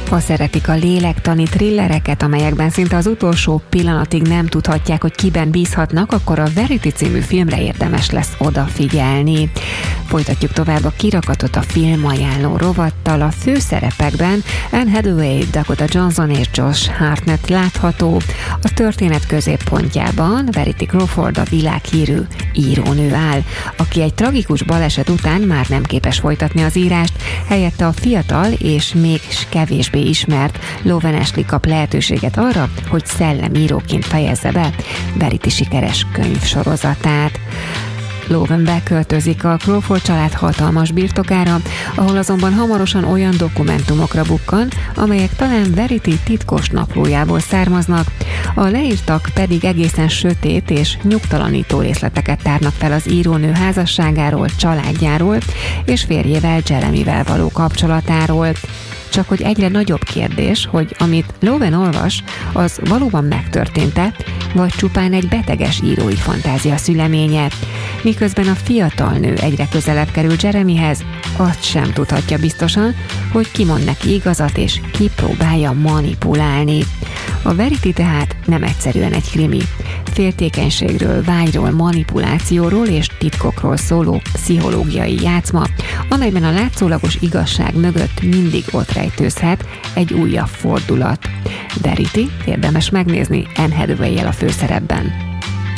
Ha szeretik a lélektani thrillereket, amelyekben szinte az utolsó pillanatig nem tudhatják, hogy kiben bízhatnak, akkor a Verity című filmre érdemes lesz odafigyelni. Folytatjuk tovább a kirakatot a filmajánló rovattal. A főszerepekben Anne Hathaway, Dakota Johnson és Josh Hartnett látható. A történet középpontjában Verity Crawford, a világhírű írónő áll, aki egy tragikus baleset után már nem képes folytatni az írást, helyette a fiatal és még kevésbé ismert Loven Ashley kap lehetőséget arra, hogy szellemíróként fejezze be Verity sikeres könyvsorozatát. Loven beköltözik a Crawford család hatalmas birtokára, ahol azonban hamarosan olyan dokumentumokra bukkan, amelyek talán Verity titkos naplójából származnak, a leírtak pedig egészen sötét és nyugtalanító részleteket tárnak fel az írónő házasságáról, családjáról és férjével, Jeremyvel való kapcsolatáról. Csak hogy egyre nagyobb kérdés, hogy amit Loven olvas, az valóban megtörtént-e, vagy csupán egy beteges írói fantázia szüleménye. Miközben a fiatal nő egyre közelebb kerül Jeremyhez, azt sem tudhatja biztosan, hogy ki mond neki igazat és ki próbálja manipulálni. A Verity tehát nem egyszerűen egy krimi. Féltékenységről, vágyról, manipulációról és titkokról szóló pszichológiai játszma, amelyben a látszólagos igazság mögött mindig ott rejtőzhet egy újabb fordulat. Verity érdemes megnézni Anne Hathaway-jel a főszerepben.